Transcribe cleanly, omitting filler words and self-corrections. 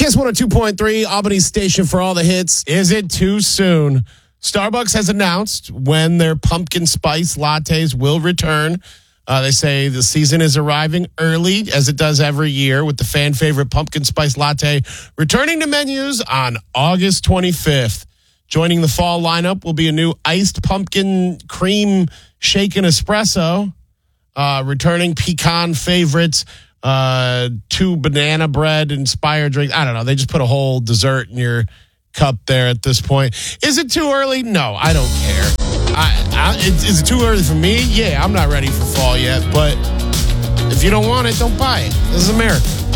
Kiss 102.3, Albany's station for all the hits. Is it too soon? Starbucks has announced when their pumpkin spice lattes will return. They say the season is arriving early, as it does every year, with the fan favorite pumpkin spice latte returning to menus on August 25th. Joining the fall lineup will be a new iced pumpkin cream shaken espresso, returning pecan favorites, 2 banana bread inspired drinks. I don't know. They just put a whole dessert in your cup there at this point. Is it too early? No, I don't care. Is it too early for me? Yeah, I'm not ready for fall yet. But if you don't want it, don't buy it. This is America.